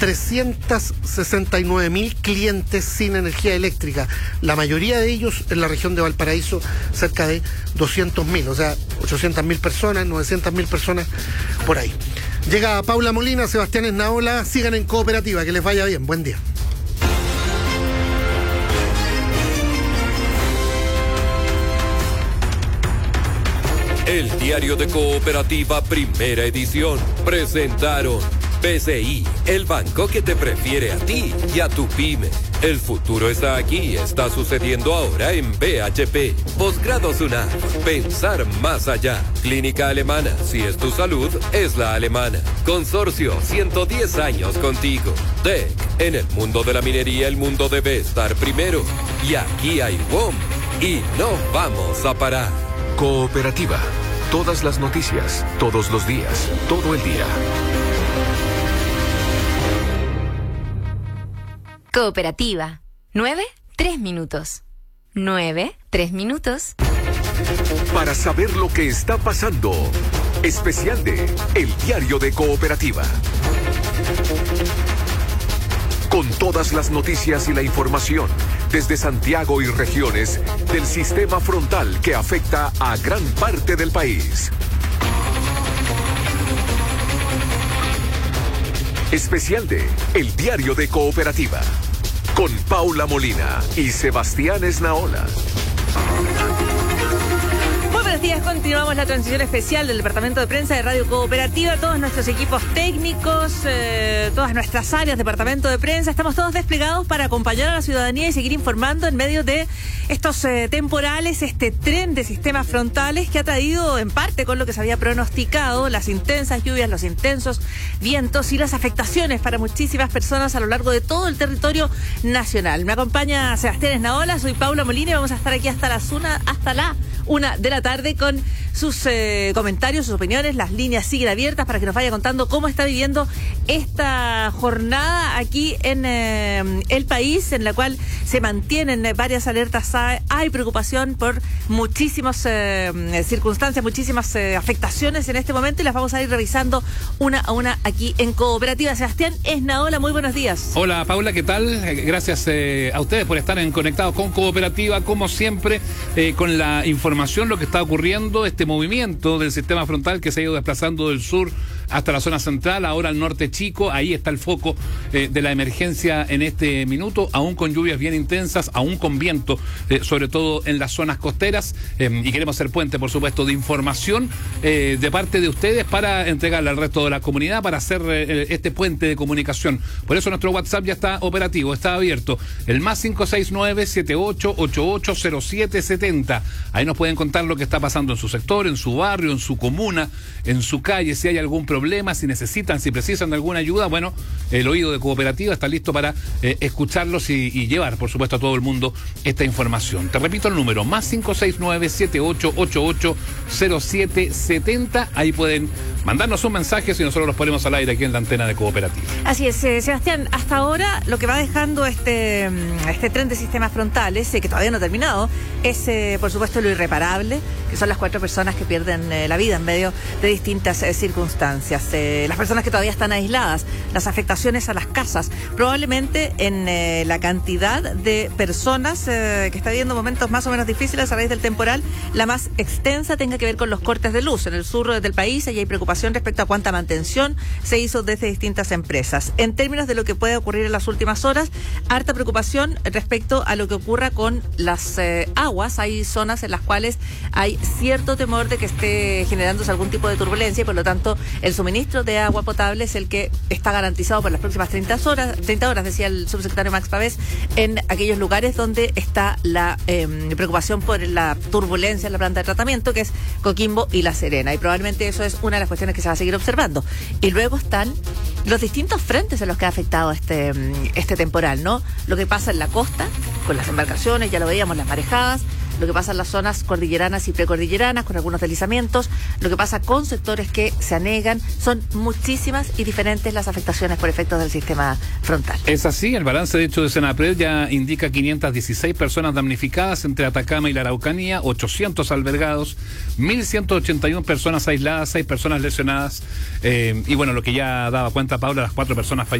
369.000 clientes sin energía eléctrica, la mayoría de ellos en la región de Valparaíso, cerca de 200.000, o sea, 800.000 personas, 900.000 personas por ahí. Llega Paula Molina, Sebastián Esnaola, sigan en Cooperativa, que les vaya bien, buen día. El Diario de Cooperativa, primera edición, presentaron BCI, el banco que te prefiere a ti y a tu pyme. El futuro está aquí, está sucediendo ahora en BHP. Posgrados UNAM, pensar más allá. Clínica Alemana, si es tu salud, es la alemana. Consorcio, 110 años contigo. DEC, en el mundo de la minería el mundo debe estar primero. Y aquí hay WOM, y no vamos a parar. Cooperativa. Todas las noticias, todos los días, todo el día. Cooperativa. 9, 3 minutos. 9, 3 minutos. Para saber lo que está pasando. Especial de El Diario de Cooperativa. Con todas las noticias y la información desde Santiago y regiones del sistema frontal que afecta a gran parte del país. Especial de El Diario de Cooperativa. Con Paula Molina y Sebastián Esnaola. Muy buenos días, continuamos la transición especial del Departamento de Prensa de Radio Cooperativa. Todos nuestros equipos técnicos, todas nuestras áreas, Departamento de Prensa, estamos todos desplegados para acompañar a la ciudadanía y seguir informando en medio de estos temporales, este tren de sistemas frontales que ha traído en parte con lo que se había pronosticado, las intensas lluvias, los intensos vientos y las afectaciones para muchísimas personas a lo largo de todo el territorio nacional. Me acompaña Sebastián Esnaola, soy Paula Molina y vamos a estar aquí hasta la 1 de la tarde con sus comentarios, sus opiniones. Las líneas siguen abiertas para que nos vaya contando cómo está viviendo esta jornada aquí en el país, en la cual se mantienen varias alertas. Hay preocupación por muchísimas circunstancias, muchísimas afectaciones en este momento y las vamos a ir revisando una a una aquí en Cooperativa. Sebastián Esnaola, muy buenos días. Hola Paula, ¿qué tal? Gracias a ustedes por estar conectados con Cooperativa, como siempre, con la información, lo que está ocurriendo, este movimiento del sistema frontal que se ha ido desplazando del sur hasta la zona central, ahora al norte chico. Ahí está el foco de la emergencia en este minuto, aún con lluvias bien intensas, aún con viento, sobre todo en las zonas costeras, y queremos ser puente, por supuesto, de información de parte de ustedes para entregarle al resto de la comunidad, para hacer este puente de comunicación. Por eso nuestro WhatsApp ya está operativo, está abierto, el más 569-7888-0770. Ahí nos pueden contar lo que está pasando en su sector, en su barrio, en su comuna, en su calle, si hay algún problema, si necesitan, si precisan de alguna ayuda. Bueno, el oído de Cooperativa está listo para escucharlos y llevar, por supuesto, a todo el mundo esta información. Te repito el número, más 569-7888-0770. Ahí pueden mandarnos un mensaje si nosotros los ponemos al aire aquí en la antena de Cooperativa. Así es, Sebastián, hasta ahora lo que va dejando este tren de sistemas frontales, que todavía no ha terminado, es por supuesto lo irreparable, que son las 4 personas que pierden la vida en medio de distintas circunstancias. Las personas que todavía están aisladas, las afectaciones a las casas, probablemente en la cantidad de personas que está viviendo momentos más o menos difíciles a raíz del temporal, la más extensa tenga que ver con los cortes de luz. En el sur del país allí hay preocupación respecto a cuánta mantención se hizo desde distintas empresas. En términos de lo que puede ocurrir en las últimas horas, harta preocupación respecto a lo que ocurra con las aguas. Hay zonas en las cuales hay cierto temor de que esté generándose algún tipo de turbulencia y por lo tanto el suministro de agua potable es el que está garantizado por las próximas 30 horas, decía el subsecretario Max Pavés, en aquellos lugares donde está la preocupación por la turbulencia en la planta de tratamiento, que es Coquimbo y La Serena, y probablemente eso es una de las cuestiones que se va a seguir observando. Y luego están los distintos frentes en los que ha afectado este temporal, ¿no? Lo que pasa en la costa, con las embarcaciones, ya lo veíamos, las marejadas, lo que pasa en las zonas cordilleranas y precordilleranas, con algunos deslizamientos, lo que pasa con sectores que se anegan. Son muchísimas y diferentes las afectaciones por efectos del sistema frontal. Es así, el balance de hecho de Senapred ya indica 516 personas damnificadas entre Atacama y la Araucanía, 800 albergados, 1.181 personas aisladas, 6 personas lesionadas, y bueno, lo que ya daba cuenta Paula, las 4 personas fallecidas